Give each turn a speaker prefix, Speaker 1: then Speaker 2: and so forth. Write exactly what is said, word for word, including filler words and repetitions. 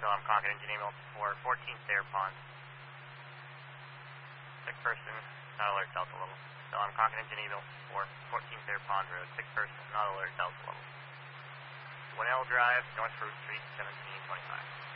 Speaker 1: I'm Concord Engine Email for fourteen Sayre Pond. Sick person, not alert, Delta level. So I'm Concord Engine Email for fourteen Sayre Pond Road. Sick person, not alert, Delta level. one L Drive, North Fruit Street, seventeen twenty-five.